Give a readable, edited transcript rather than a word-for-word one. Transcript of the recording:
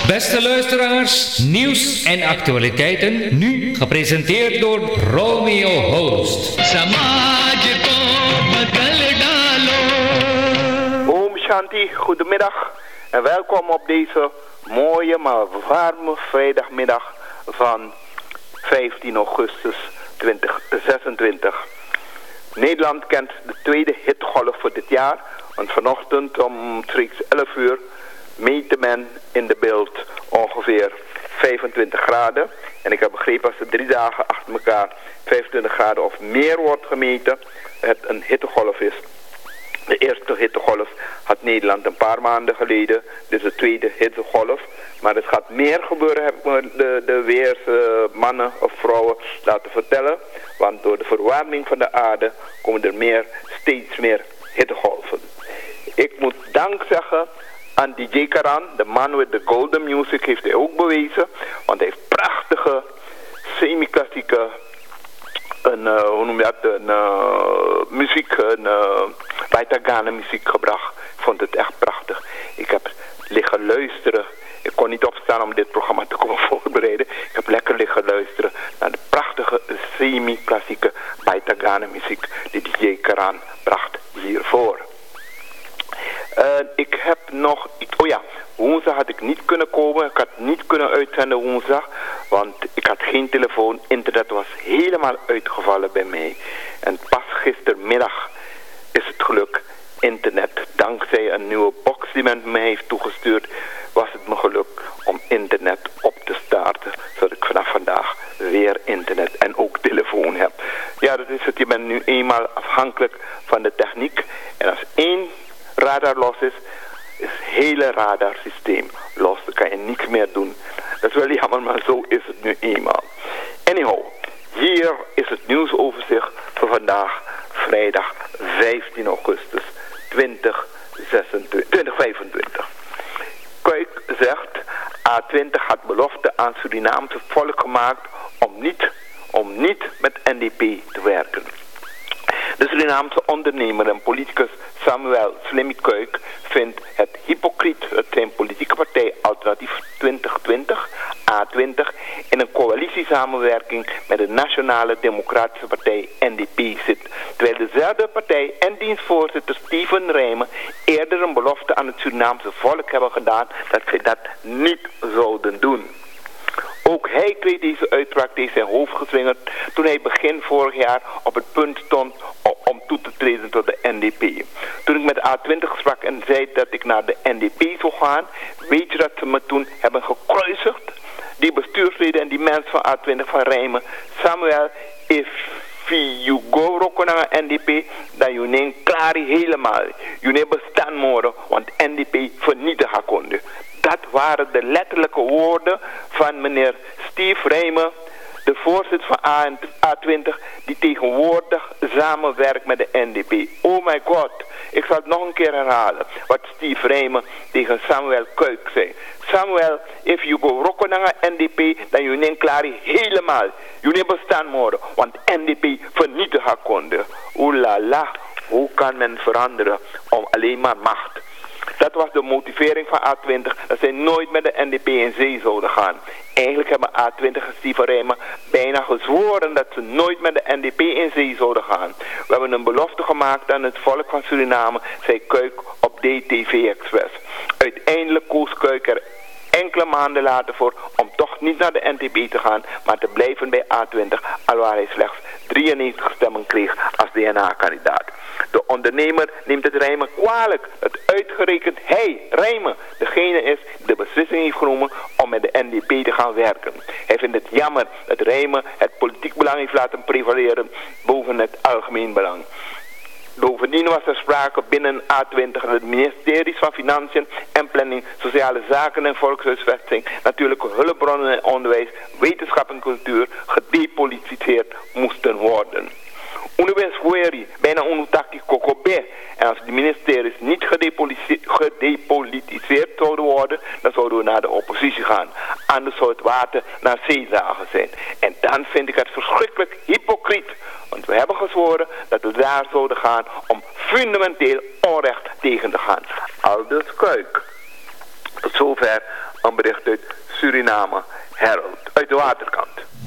Beste luisteraars, nieuws en actualiteiten, nu gepresenteerd door Romeo Host. Om Shanti, goedemiddag en welkom op deze mooie maar warme vrijdagmiddag van 15 augustus 2026. Nederland kent de tweede hitgolf voor dit jaar, want vanochtend omstreeks 11 uur meette men in de beeld ongeveer 25 graden. En ik heb begrepen als er 3 dagen achter elkaar 25 graden of meer wordt gemeten, het een hittegolf is. De eerste hittegolf had Nederland een paar maanden geleden. Dit is de tweede hittegolf. Maar het gaat meer gebeuren, heb ik me de weersmannen of vrouwen laten vertellen. Want door de verwarming van de aarde komen er steeds meer hittegolven. Ik moet dank zeggen aan DJ Karan, de man met de golden music, heeft hij ook bewezen. Want hij heeft prachtige, semi-klassieke, muziek, Baitagana muziek gebracht. Ik vond het echt prachtig. Ik heb liggen luisteren. Ik kon niet opstaan om dit programma te komen voorbereiden. Ik heb lekker liggen luisteren naar de prachtige, semi-klassieke Baitagana muziek die DJ Karan bracht hiervoor. Ik heb nog... woensdag had ik niet kunnen komen. Ik had niet kunnen uitzenden woensdag. Want ik had geen telefoon. Internet was helemaal uitgevallen bij mij. En pas gistermiddag is het geluk internet. Dankzij een nieuwe box die men mij heeft toegestuurd, was het me gelukt om internet op te starten. Zodat ik vanaf vandaag weer internet en ook telefoon heb. Ja, dat is het. Je bent nu eenmaal afhankelijk van de techniek. En als één radar los is het hele radarsysteem los. Dan kan je niets meer doen. Dat is wel jammer, maar zo is het nu eenmaal. Anyhow, hier is het nieuwsoverzicht voor vandaag, vrijdag 15 augustus 2025. Kuik zegt, A20 had belofte aan Surinaamse volk gemaakt om niet met NDP te werken. De Surinaamse ondernemer en politicus Samuel Slimmy Kuik vindt het hypocriet dat zijn politieke partij Alternatief 2020, A20, in een coalitiesamenwerking met de Nationale Democratische Partij NDP zit. Terwijl dezelfde partij en dienstvoorzitter Steven Rijmen eerder een belofte aan het Surinaamse volk hebben gedaan dat zij dat niet zouden doen. Ook hij kreeg deze uitspraak tegen zijn hoofd geslingerd toen hij begin vorig jaar op het punt stond om toe te treden tot de NDP. Toen ik met A20 sprak en zei dat ik naar de NDP zou gaan, weet je dat ze me toen hebben gekruisigd? Die bestuursleden en die mensen van A20 van Rijmen, Samuel, if you go roken naar NDP, dan je neemt klaar helemaal. Je neemt bestaan worden, want NDP vernietigen gaan konden. Dat waren de letterlijke woorden van meneer Steve Rijmen, de voorzitter van A20, die tegenwoordig samenwerkt met de NDP. Oh my god, ik zal het nog een keer herhalen, wat Steve Rijmen tegen Samuel Kuik zei. Samuel, if you go roken naar NDP, dan je neemt klaar helemaal. Je neemt bestaan worden, want NDP vernietigen gaan konden. Oelala, hoe kan men veranderen om alleen maar macht? Dat was de motivering van A20, dat zij nooit met de NDP in zee zouden gaan. Eigenlijk hebben A20 en Steve Rijmen bijna gezworen dat ze nooit met de NDP in zee zouden gaan. We hebben een belofte gemaakt aan het volk van Suriname, zei Kuik op DTV Express. Uiteindelijk koos Kuik er enkele maanden later voor om toch niet naar de NDP te gaan, maar te blijven bij A20, alwaar hij slechts 93 stemmen kreeg als DNA-kandidaat. De ondernemer neemt het Rijmen kwalijk dat uitgerekend hij, Rijmen, degene is die de beslissing heeft genomen om met de NDP te gaan werken. Hij vindt het jammer dat Rijmen het politiek belang heeft laten prevaleren boven het algemeen belang. Bovendien was er sprake binnen A20 dat het ministeries van Financiën en Planning, Sociale Zaken en Volkshuisvesting, natuurlijke hulpbronnen en onderwijs, wetenschap en cultuur gedepolitiseerd moesten worden. Universiteit bijna onutaki kokobe. En als de ministeries niet gedepolitiseerd zouden worden, dan zouden we naar de oppositie gaan. Anders zou het water naar zeezagen zijn. En dan vind ik het verschrikkelijk hypocriet. Want we hebben gezworen dat we daar zouden gaan om fundamenteel onrecht tegen te gaan. Aldus Kuik. Tot zover een bericht uit Suriname Herald, uit de waterkant.